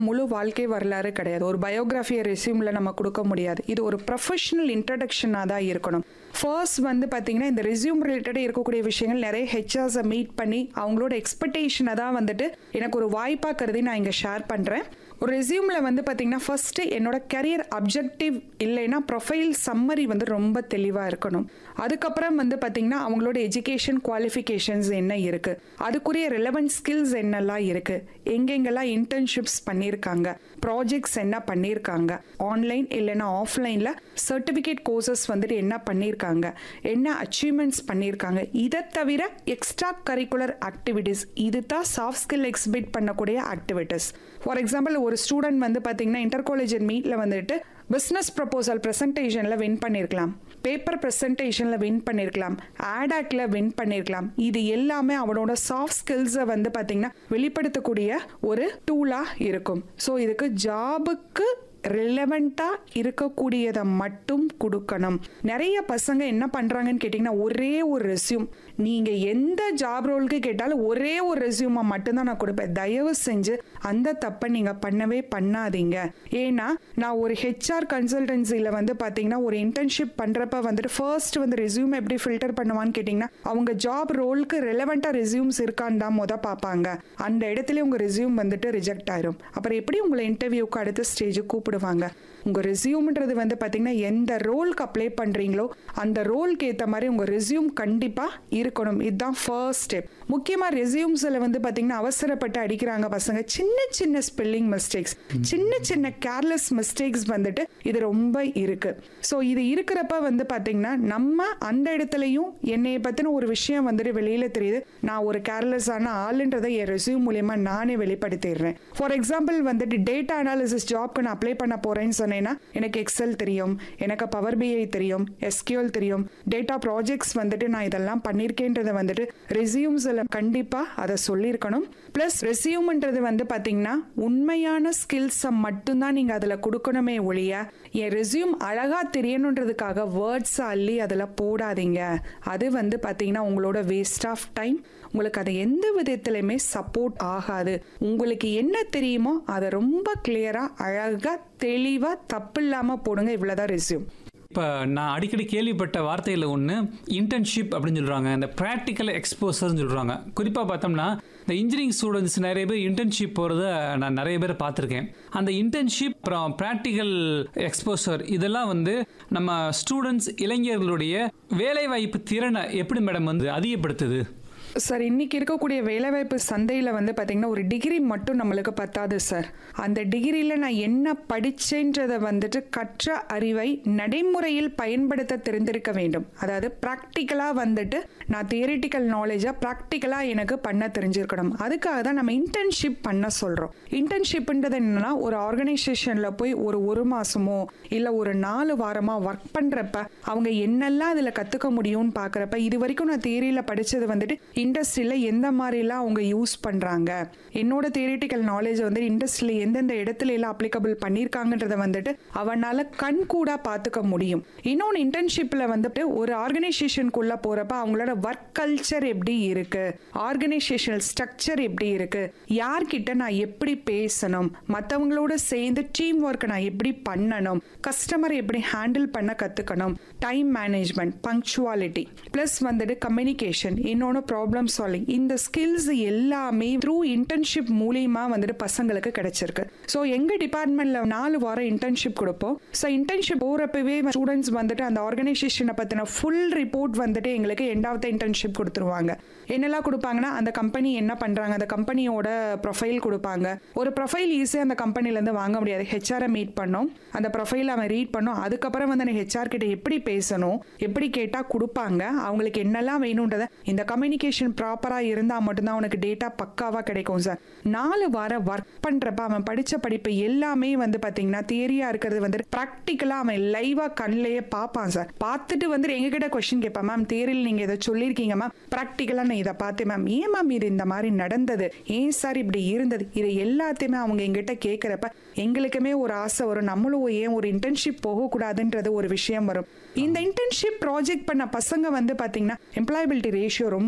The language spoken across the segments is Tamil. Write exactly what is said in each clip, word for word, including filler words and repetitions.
முழு வாழ்க்கை வரலாறு கிடையாது. ஒரு பயோகிராஃபியை ரெஸ்யூம்ல நம்ம கொடுக்க முடியாது. இது ஒரு ப்ரொஃபஷனல் இன்ட்ரடக்ஷனாக தான் இருக்கணும். ஃபர்ஸ்ட் வந்து பார்த்தீங்கன்னா இந்த ரெஸ்யூம் ரிலேட்டடாக இருக்கக்கூடிய விஷயங்கள் நிறைய ஹெச்ஆர்ஸை மீட் பண்ணி அவங்களோட எக்ஸ்பெக்டேஷனை தான் வந்துட்டு எனக்கு ஒரு வாய்ப்பாக கருதி நான் இங்கே ஷேர் பண்ணுறேன். ஒரு ரெஸ்யூமில் வந்து பார்த்தீங்கன்னா ஃபர்ஸ்ட்டு என்னோட கரியர் அப்ஜெக்டிவ் இல்லைன்னா ப்ரொஃபைல் சம்மரி வந்து ரொம்ப தெளிவாக இருக்கணும். அதுக்கப்புறம் வந்து பார்த்தீங்கன்னா அவங்களோட எஜுகேஷன் குவாலிஃபிகேஷன்ஸ் என்ன இருக்குது, அதுக்குரிய ரெலவெண்ட் ஸ்கில்ஸ் என்னெல்லாம் இருக்குது, எங்கெங்கெல்லாம் இன்டர்ன்ஷிப்ஸ் பண்ணியிருக்காங்க, ப்ராஜெக்ட்ஸ் என்ன பண்ணியிருக்காங்க, ஆன்லைன் இல்லைன்னா ஆஃப்லைனில் சர்டிஃபிகேட் கோர்சஸ் வந்துட்டு என்ன பண்ணியிருக்காங்க, என்ன அச்சீவ்மெண்ட்ஸ் பண்ணியிருக்காங்க. இதை தவிர எக்ஸ்ட்ரா கரிக்குலர் ஆக்டிவிட்டீஸ், இது தான் சாஃப்ட் ஸ்கில் எக்ஸிபிட் பண்ணக்கூடிய ஆக்டிவிட்டீஸ். ஃபார் எக்ஸாம்பிள் ஒரு ஸ்டூடெண்ட் வந்து பார்த்தீங்கன்னா இன்டர் காலேஜ் மீட்டில் வந்துட்டு பிஸ்னஸ் ப்ரப்போசல் ப்ரெசன்டேஷனில் வின் பண்ணியிருக்கலாம், பேப்பர் ப்ரெசன்டேஷனில் வின் பண்ணியிருக்கலாம், ஆடாக்ல வின் பண்ணியிருக்கலாம். இது எல்லாமே அவனோட சாஃப்ட் ஸ்கில்ஸை வந்து பார்த்தீங்கன்னா வெளிப்படுத்தக்கூடிய ஒரு டூலாக இருக்கும். ஸோ இதுக்கு ஜாபுக்கு ரிலவெண்ட்டாக இருக்கக்கூடியதை மட்டும் கொடுக்கணும். நிறைய பசங்க என்ன பண்ணுறாங்கன்னு கேட்டிங்கன்னா ஒரே ஒரு ரெஸ்யூம், நீங்கள் எந்த ஜாப் ரோலுக்கு கேட்டாலும் ஒரே ஒரு ரெஸ்யூமை மட்டும்தான் நான் கொடுப்பேன். தயவு செஞ்சு அந்த தப்பை நீங்கள் பண்ணவே பண்ணாதீங்க. ஏன்னா நான் ஒரு ஹெச்ஆர் கன்சல்டன்சியில் வந்து பார்த்தீங்கன்னா ஒரு இன்டர்ன்ஷிப் பண்ணுறப்ப வந்துட்டு ஃபர்ஸ்ட் வந்து ரெஸ்யூம் எப்படி ஃபில்டர் பண்ணுவான்னு கேட்டிங்கன்னா அவங்க ஜாப் ரோலுக்கு ரெலவெண்ட்டாக ரெஸ்யூம்ஸ் இருக்கான்னு தான் மொதல் பார்ப்பாங்க. அந்த இடத்துல உங்கள் ரெஸ்யூம் வந்துட்டு ரிஜெக்ட் ஆயிரும். அப்புறம் எப்படி உங்களை இன்டர்வியூக்கு அடுத்த ஸ்டேஜுக்கு கூப்பிடுவாங்க? உங்கள் ரெஸ்யூம்ன்றது வந்து பார்த்தீங்கன்னா எந்த ரோலுக்கு அப்ளை பண்ணுறீங்களோ அந்த ரோலுக்கு ஏற்ற மாதிரி உங்கள் ரெஸ்யூம் கண்டிப்பாக இருக்கணும். இதுதான் ஃபர்ஸ்ட் ஸ்டெப். முக்கியமாக ரெஸ்யூம்ஸில் வந்து பார்த்தீங்கன்னா அவசரப்பட்டு அடிக்கிறாங்க பசங்க. சின்ன சின்ன ஸ்பெல்லிங் மிஸ்டேக்ஸ், சின்ன சின்ன கேர்லெஸ் மிஸ்டேக்ஸ் வந்துட்டு இது ரொம்ப இருக்கு. ஸோ இது இருக்கிறப்ப வந்து பார்த்தீங்கன்னா நம்ம அந்த இடத்துலையும் என்னை பற்றின ஒரு விஷயம் வந்துட்டு வெளியில் தெரியுது, நான் ஒரு கேர்லெஸ்ஸான ஆளுன்றதை என் ரெஸ்யூம் மூலயமா நானே வெளிப்படுத்திடுறேன். ஃபார் எக்ஸாம்பிள் வந்துட்டு டேட்டா அனாலிசிஸ் ஜாப்க்கு நான் அப்ளை பண்ண போகிறேன்னு சொன்னேன்னா எனக்கு எக்ஸல் தெரியும், எனக்கு பவர் பிஐ தெரியும், எஸ்கியூஎல் தெரியும், டேட்டா ப்ராஜெக்ட்ஸ் வந்துட்டு நான் இதெல்லாம் பண்ணியிருக்கேன்றதை வந்துட்டு ரெஸ்யூம்ஸில் கண்டிப்பாக அதை சொல்லியிருக்கணும். ப்ளஸ் ரெஸ்யூம்ன்றது வந்து பார்த்தீங்கன்னா உண்மையான ஸ்கில்ஸை மட்டும்தான் நீங்கள் அதில் கொடுக்கணுமே ஒழிய என் ரெஸ்யூம் அழகாக தெரியணுன்றதுக்காக வேர்ட்ஸ் அள்ளி அதில் போடாதீங்க. அது வந்து பார்த்தீங்கன்னா உங்களோட வேஸ்ட் ஆஃப் டைம். உங்களுக்கு அது எந்த விதத்திலையுமே சப்போர்ட் ஆகாது. உங்களுக்கு என்ன தெரியுமோ அதை ரொம்ப கிளியராக அழகாக தெளிவாக தப்பு இல்லாமல் போடுங்க. இவ்வளோதான் ரெஸ்யூம். இப்போ நான் அடிக்கடி கேள்விப்பட்ட வார்த்தையில் ஒன்று இன்டர்ன்ஷிப் அப்படின்னு சொல்கிறாங்க, இந்த ப்ராக்டிக்கல் எக்ஸ்போசர்னு சொல்கிறாங்க. குறிப்பாக பார்த்தோம்னா இந்த இன்ஜினியரிங் ஸ்டூடெண்ட்ஸ் நிறைய பேர் இன்டர்ன்ஷிப் போகிறத நான் நிறைய பேர் பார்த்துருக்கேன். அந்த இன்டர்ன்ஷிப் அப்புறம் ப்ராக்டிக்கல் எக்ஸ்போசர் இதெல்லாம் வந்து நம்ம ஸ்டூடெண்ட்ஸ் இளைஞர்களுடைய வேலைவாய்ப்பு திறனை எப்படி மேடம் வந்து அதிகப்படுத்துது? சார், இன்னைக்கு இருக்கக்கூடிய வேலைவாய்ப்பு சந்தையில் வந்து பார்த்தீங்கன்னா ஒரு டிகிரி மட்டும் நம்மளுக்கு பத்தாது சார். அந்த டிகிரியில் நான் என்ன படித்தேன்றதை வந்துட்டு கற்ற அறிவை நடைமுறையில் பயன்படுத்த தெரிந்திருக்க வேண்டும். அதாவது ப்ராக்டிக்கலாக வந்துட்டு நான் தியரிட்டிக்கல் நாலேஜாக ப்ராக்டிக்கலாக எனக்கு பண்ண தெரிஞ்சிருக்கணும். அதுக்காக தான் நம்ம இன்டர்ன்ஷிப் பண்ண சொல்கிறோம். இன்டர்ன்ஷிப்ன்றது என்னன்னா ஒரு ஆர்கனைசேஷனில் போய் ஒரு ஒரு மாதமோ இல்லை ஒரு நாலு வாரமாக ஒர்க் பண்ணுறப்ப அவங்க என்னெல்லாம் அதில் கற்றுக்க முடியும்னு பார்க்குறப்ப இது வரைக்கும் நான் தியரியில் படித்தது வந்துட்டு இண்டஸ்ட்ரியில் எந்த மாதிரிலாம் அவங்க யூஸ் பண்ணுறாங்க, என்னோட தியரிட்டிக்கல் நாலேஜ் வந்து இண்டஸ்ட்ரியில் எந்தெந்த இடத்துல எல்லாம் அப்ளிகபிள் பண்ணியிருக்காங்கன்றத வந்துட்டு அவனால் கண் கூட பார்த்துக்க முடியும். இன்னொன்று இன்டர்ன்ஷிப்பில் வந்துட்டு ஒரு ஆர்கனைசேஷனுக்குள்ளே போகிறப்ப அவங்களோட ஒர்க் கல்ச்சர் எப்படி இருக்குது, ஆர்கனைசேஷனல் ஸ்ட்ரக்சர் எப்படி இருக்குது, யார்கிட்ட நான் எப்படி பேசணும், மற்றவங்களோட சேர்ந்து டீம் ஒர்க்கை நான் எப்படி பண்ணணும், கஸ்டமரை எப்படி ஹேண்டில் பண்ண கற்றுக்கணும், டைம் மேனேஜ்மெண்ட், பங்க்சுவாலிட்டி, ப்ளஸ் வந்துட்டு கம்யூனிகேஷன், இன்னொன்று ப்ராப்ளம் சால்விங். இந்த ஸ்கில்ஸ் எல்லாமே த்ரூ இன்டர்ன்ஷிப் மூலியமா வந்துட்டு பசங்களுக்கு கிடைச்சிருக்கு. ஸோ எங்க டிபார்ட்மெண்ட்ல நாலு வாரம் இன்டர்ன்ஷிப் கொடுப்போம். ஸோ இன்டர்ன்ஷிப் போறப்பவே ஸ்டூடெண்ட்ஸ் வந்துட்டு அந்த ஆர்கனைசேஷனை பத்தின ஃபுல் ரிப்போர்ட் வந்துட்டு எங்களுக்கு எண்ட் ஆஃப் த இன்டர்ன்ஷிப் கொடுத்துருவாங்க. என்னெல்லாம் கொடுப்பாங்கன்னா அந்த கம்பெனி என்ன பண்றாங்க, அந்த கம்பெனியோட ப்ரொஃபைல் கொடுப்பாங்க. ஒரு ப்ரொஃபைல் ஈஸியாக அந்த கம்பெனிலேருந்து வாங்க முடியாது. ஹெச்ஆரை மீட் பண்ணோம், அந்த ப்ரொஃபைல் அவன் ரீட் பண்ணோம், அதுக்கப்புறம் வந்து அந்த ஹெச்ஆர் கிட்ட எப்படி பேசணும், எப்படி கேட்டால் கொடுப்பாங்க, அவங்களுக்கு என்னெல்லாம் வேணுன்றத இந்த கம்யூனிகேஷன் ப்ராப்பராக இருந்தால் மட்டும்தான் உனக்கு டேட்டா பக்காவாக கிடைக்கும் சார். நாலு வாரம் ஒர்க் பண்ணுறப்ப அவன் படித்த படிப்பு எல்லாமே வந்து பார்த்தீங்கன்னா தியரியாக இருக்கிறது வந்து ப்ராக்டிக்கலாக அவன் லைவாக கண்ணிலேயே பார்ப்பான் சார். பார்த்துட்டு வந்து எங்ககிட்ட கொஸ்டின் கேட்பான், மேம் தியரியில் நீங்கள் இதை சொல்லியிருக்கீங்க மேம், ப்ராக்டிக்கலாக நான் இதை பார்த்தேன் மேம், ஏன் மேம் இது இந்த மாதிரி நடந்தது, ஏன் சார் இப்படி இருந்தது, இது எல்லாத்தையுமே அவங்க எங்கிட்ட கேட்குறப்ப எங்களுக்குமே ஒரு ஆசை வரும், நம்மளும் ஏன் ஒரு இன்டர்ன்ஷிப் போகக்கூடாதுன்றது ஒரு விஷயம் வரும். இந்த இன்டர்ன்ஷிப் ப்ராஜெக்ட் பண்ண பசங்க வந்து பார்த்தீங்கன்னா எம்ப்ளாயபிலிட்டி ரேஷியோ ரொம்ப ஜாஸ்தி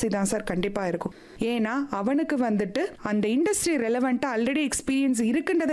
டெண்டன்சி தான் சார் கண்டிப்பா இருக்கும். ஏன்னா அவனுக்கு வந்துட்டு அந்த இண்டஸ்ட்ரி ரெலவெண்டா ஆல்ரெடி எக்ஸ்பீரியன்ஸ் இருக்குன்றதை